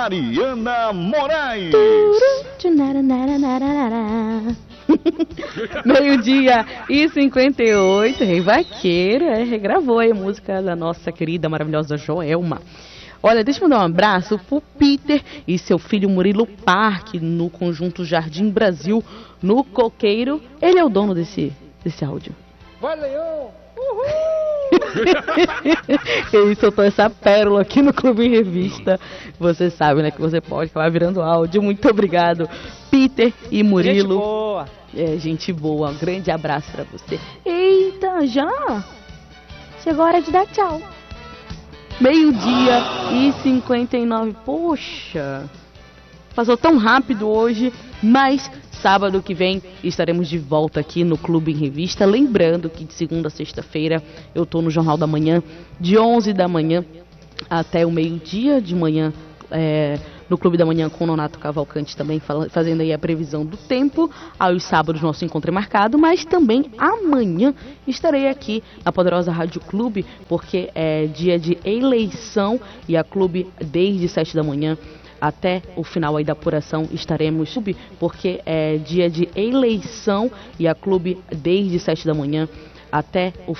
Mariana Moraes. Meio-dia e 58, Rei Vaqueira regravou aí a música da nossa querida, maravilhosa Joelma. Olha, deixa eu mandar um abraço pro Peter e seu filho Murilo Parque, no Conjunto Jardim Brasil, no Coqueiro. Ele é o dono desse áudio. Vai, Leão! Uhul! Ele soltou essa pérola aqui no Clube em Revista. Você sabe, né, que você pode acabar virando áudio. Muito obrigado, Peter e Murilo. Gente boa! Gente boa. Um grande abraço pra você. Eita, já? Chegou a hora de dar tchau. Meio-dia e 59. Poxa, passou tão rápido hoje, mas sábado que vem estaremos de volta aqui no Clube em Revista. Lembrando que de segunda a sexta-feira eu tô no Jornal da Manhã, de 11 da manhã até o meio-dia de manhã, no Clube da Manhã com o Nonato Cavalcante também fazendo aí a previsão do tempo. Aos sábados nosso encontro é marcado, mas também amanhã estarei aqui na poderosa Rádio Clube, porque é dia de eleição e a Clube desde 7 da manhã até o final aí da apuração estaremos, porque é dia de eleição e a Clube desde 7 da manhã até o